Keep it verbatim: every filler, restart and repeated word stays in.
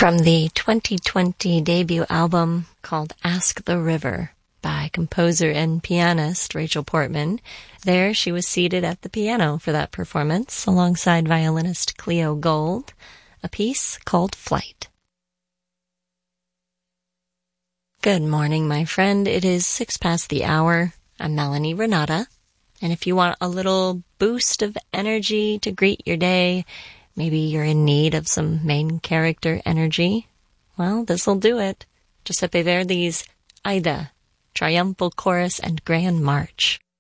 From the twenty twenty debut album called Ask the River by composer and pianist Rachel Portman. There she was seated at the piano for that performance alongside violinist Cleo Gold, a piece called Flight. Good morning, my friend. It is six past the hour. I'm Melanie Renata, and if you want a little boost of energy to greet your day, maybe you're in need of some main character energy, well, this'll do it. Giuseppe Verdi's Aida, Triumphal Chorus and Grand March.